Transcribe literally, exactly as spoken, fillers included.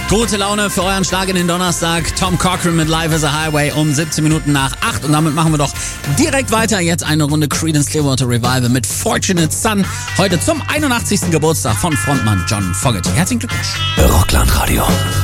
Gute Laune für euren Schlag in den Donnerstag. Tom Cochrane mit Life is a Highway um siebzehn Minuten nach acht. Und damit machen wir doch direkt weiter. Jetzt eine Runde Creedence Clearwater Revival mit Fortunate Son. Heute zum einundachtzigsten Geburtstag von Frontmann John Fogerty. Herzlichen Glückwunsch. Rockland Radio.